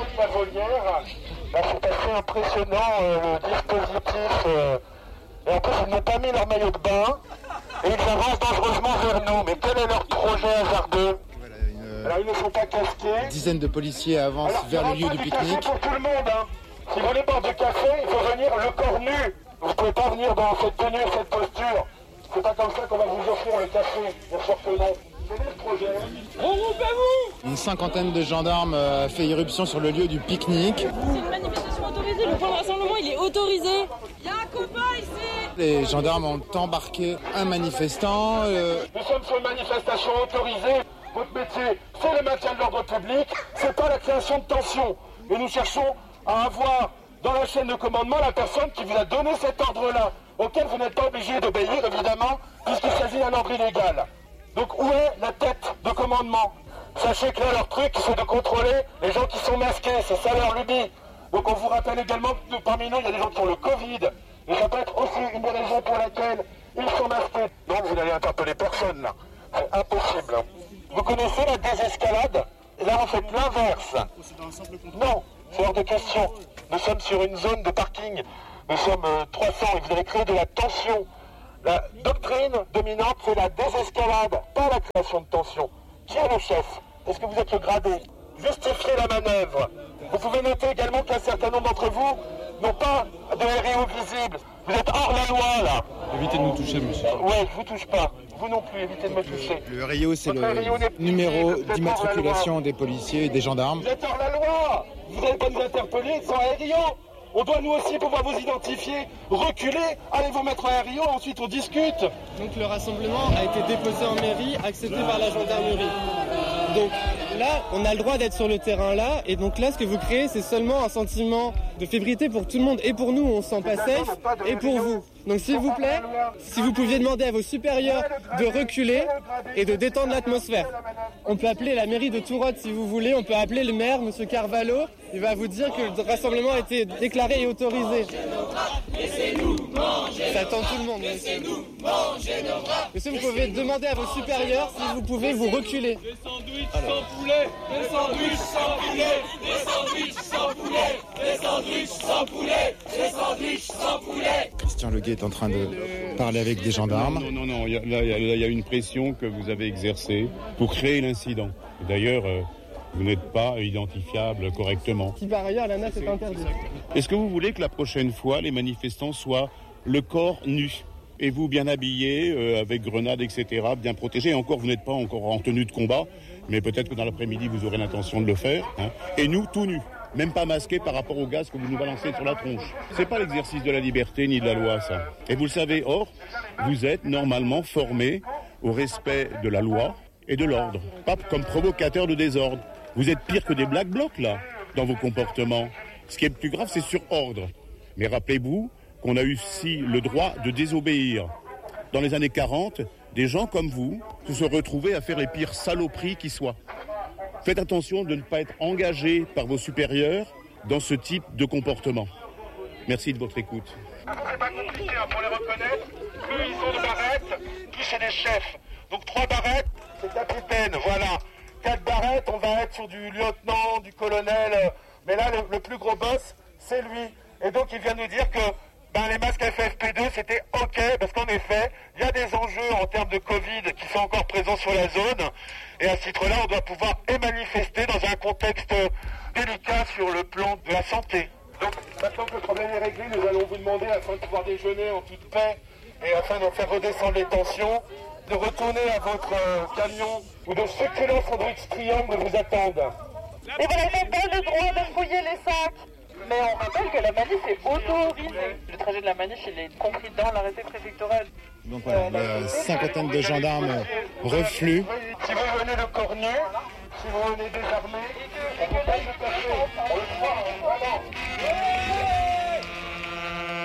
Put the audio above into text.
l'entrée de la volière. Là, c'est assez impressionnant le dispositif. Et en plus, ils n'ont pas mis leur maillot de bain. Et ils avancent dangereusement vers nous. Mais quel est leur projet hasardeux? Alors, ils ne sont pas casqués. Une dizaine de policiers avancent vers le lieu du pique-nique. Pour tout le monde, hein. Si vous voulez boire du café, il faut venir le corps nu. Vous ne pouvez pas venir dans cette tenue, cette posture. C'est pas comme ça qu'on va vous offrir le café. Bien sûr que non. Quel est le projet? Regroupez-vous! Une cinquantaine de gendarmes a fait irruption sur le lieu du pique-nique. C'est une manifestation autorisée, le point de rassemblement il est autorisé. Il y a un copain ici. Les gendarmes ont embarqué un manifestant. Nous sommes sur une manifestation autorisée. Votre métier, c'est le maintien de l'ordre public, c'est pas la création de tension. Et nous cherchons à avoir dans la chaîne de commandement la personne qui vous a donné cet ordre-là, auquel vous n'êtes pas obligé d'obéir, évidemment, puisqu'il s'agit d'un ordre illégal. Donc où est la tête de commandement? Sachez que là, leur truc, c'est de contrôler les gens qui sont masqués, c'est ça leur lubie. Donc on vous rappelle également que parmi nous, il y a des gens qui ont le Covid. Et ça peut être aussi une des raisons pour laquelle ils sont masqués. Donc vous n'allez interpeller personne, là. C'est impossible. Vous connaissez la désescalade? Et là, on fait l'inverse. Non, c'est hors de question. Nous sommes sur une zone de parking. Nous sommes 300 et vous avez créé de la tension. La doctrine dominante, c'est la désescalade, pas la création de tension. Qui est le chef? Est-ce que vous êtes le gradé? Justifiez la manœuvre. Vous pouvez noter également qu'un certain nombre d'entre vous n'ont pas de RIO visible. Vous êtes hors la loi, là. Évitez de nous toucher, monsieur. Oui, je vous touche pas. Vous non plus, évitez de me toucher. Le RIO, c'est Votre RIO n'est le plus numéro visible. Vous êtes d'immatriculation hors la des policiers et des gendarmes. loi. Vous êtes hors la loi. Vous n'allez pas nous interpeller sans RIO. On doit nous aussi pouvoir vous identifier. Reculez, allez vous mettre en RIO, ensuite on discute. Donc le rassemblement a été déposé en mairie, accepté par la gendarmerie. Donc là, on a le droit d'être sur le terrain là, et donc là, ce que vous créez, c'est seulement un sentiment de fébrilité pour tout le monde, et pour nous, on se sent pas safe, et pour vous. Donc s'il vous plaît, si vous pouviez demander à vos supérieurs de reculer et de détendre l'atmosphère. On peut appeler la mairie de Tourotte si vous voulez, on peut appeler le maire, monsieur Carvalho, il va vous dire que le rassemblement a été déclaré et autorisé. Ça tend tout le monde. Monsieur, vous pouvez demander à vos supérieurs si vous pouvez vous reculer. Des sandwichs sans poulet, des sandwichs sans poulet, des sandwichs sans poulet, des sandwichs sans poulet, des sandwichs sans poulet. Christian Leguet est en train de parler avec des gendarmes. Non, il y a une pression que vous avez exercée pour créer l'incident. D'ailleurs, vous n'êtes pas identifiable correctement. Si par ailleurs, l'ANA c'est interdit. Est-ce que vous voulez que la prochaine fois, les manifestants soient le corps nu et vous bien habillé, avec grenades, etc., bien protégé? Et encore, vous n'êtes pas encore en tenue de combat, mais peut-être que dans l'après-midi, vous aurez l'intention de le faire. Hein. Et nous, tout nus, même pas masqués par rapport au gaz que vous nous balancez sur la tronche. C'est pas l'exercice de la liberté ni de la loi, ça. Et vous le savez, or, vous êtes normalement formés au respect de la loi et de l'ordre, pas comme provocateur de désordre. Vous êtes pire que des black blocs, là, dans vos comportements. Ce qui est le plus grave, c'est sur ordre. Mais rappelez-vous qu'on a eu aussi le droit de désobéir. Dans les années 40, des gens comme vous se sont retrouvés à faire les pires saloperies qui soient. Faites attention de ne pas être engagé par vos supérieurs dans ce type de comportement. Merci de votre écoute. C'est pas compliqué pour les reconnaître. Eux, ils ont des barrettes. Qui, c'est des chefs. Donc 3 barrettes, c'est capitaine, voilà. 4 barrettes, on va être sur du lieutenant, du colonel. Mais là, le plus gros boss, c'est lui. Et donc, il vient nous dire que les masques FFP2, c'était OK, parce qu'en effet, il y a des enjeux en termes de Covid qui sont encore présents sur la zone. Et à ce titre-là, on doit pouvoir manifester dans un contexte délicat sur le plan de la santé. Donc, maintenant que le problème est réglé, nous allons vous demander, afin de pouvoir déjeuner en toute paix et afin de faire redescendre les tensions, de retourner à votre camion où de succulents sandwichs triangles vous attendent. Et vous n'avez pas le droit de fouiller les sacs. Mais on rappelle que la manif est autorisée. Le trajet de la manif, il est compris dans l'arrêté préfectoral. Donc voilà, une cinquantaine de gendarmes refluent. Si vous venez le corps nu, si vous venez désarmé, on peut pas le faire. On le voit, voilà.